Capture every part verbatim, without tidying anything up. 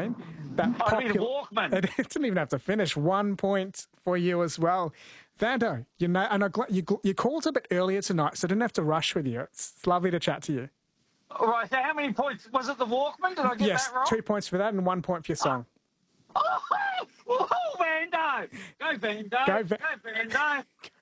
name. That I mean, popul- Walkman. It didn't even have to finish. One point for you as well. Vando, you know, and I, you, you called a bit earlier tonight, so I didn't have to rush with you. It's, it's lovely to chat to you. All right, so how many points? Was it the Walkman? Did I get yes, that wrong? two points for that and one point for your song. Oh, oh, oh Vando! Go, Vando! Go, Va- Go Vando!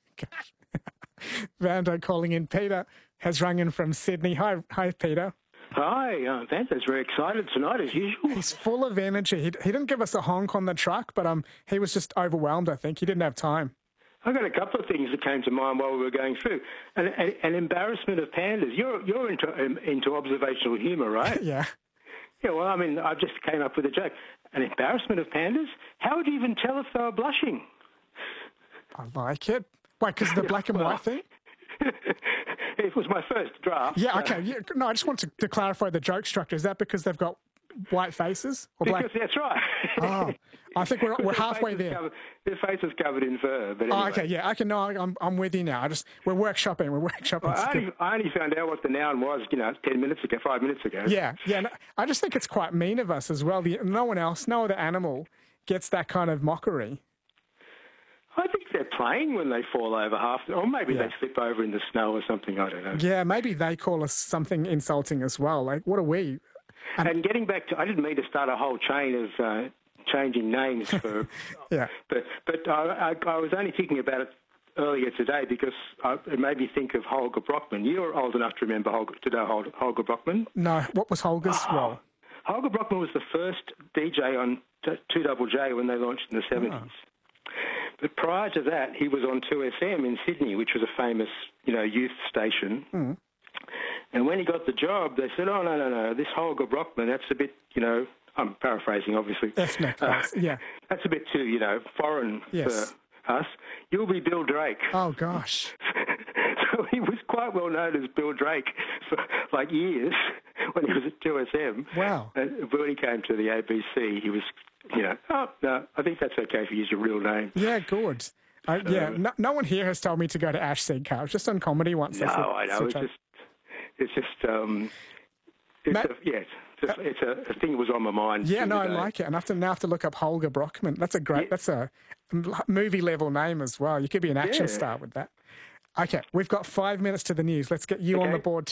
Vando calling in. Peter has rung in from Sydney. Hi, hi, Peter. Hi, uh, Vando's very excited tonight as usual. He's full of energy. He, he didn't give us a honk on the truck, but um, he was just overwhelmed, I think. He didn't have time. I've got a couple of things that came to mind while we were going through. An, an, an embarrassment of pandas. You're you're into um, into observational humour, right? Yeah. Yeah, well, I mean, I just came up with a joke. An embarrassment of pandas? How would you even tell if they were blushing? I like it. Wait, because of the black and Well, white thing? It was my first draft. Yeah, so- okay. Yeah, no, I just want to, to clarify the joke structure. Is that because they've got white faces? Or black? Because that's right. Oh, I think we're, we're Their halfway face is there. Covered, their face is covered in fur. But anyway. Oh, okay, yeah. Okay, no, I'm, I'm with you now. I just We're workshopping. We're workshopping. Well, I, only, I only found out what the noun was, you know, ten minutes ago, five minutes ago. Yeah, yeah. No, I just think it's quite mean of us as well. The, no one else, no other animal gets that kind of mockery. I think they're playing when they fall over half, or maybe Yeah. they slip over in the snow or something. I don't know. Yeah, maybe they call us something insulting as well. Like, what are we? And getting back to, I didn't mean to start a whole chain of uh, changing names for, Yeah. but but I, I, I was only thinking about it earlier today because I, it made me think of Holger Brockman. You're old enough to remember Holger, to know Holger, Holger Brockman. No, what was Holger's Oh. role? Holger Brockman was the first D J on two Double J when they launched in the seventies. But prior to that, he was on two S M in Sydney, which was a famous, you know, youth station. Mm. And when he got the job, they said, "Oh no, no, no! This Holger Brockman, that's a bit, you know." I'm paraphrasing, obviously. Ethnic, Uh, yes, yeah. That's a bit too, you know, foreign Yes. for us. You'll be Bill Drake. Oh, gosh. So he was quite well known as Bill Drake for like years when he was at two S M. Wow. And when he came to the A B C, he was, you know, oh, no, I think that's okay if you use your real name. Yeah, good. Uh, yeah, no, no one here has told me to go to Ash Seed Car. Just on comedy once. No, said- I know. said It's to- just, it's just, um, it's Matt- a, yeah, it's a, it's a, a thing that was on my mind. Yeah, the no, I other day. like it. And I have to now have to look up Holger Brockman. That's a great, Yeah. that's a movie level name as well. You could be an action Yeah. star with that. Okay, we've got five minutes to the news. Let's get you on Okay. the board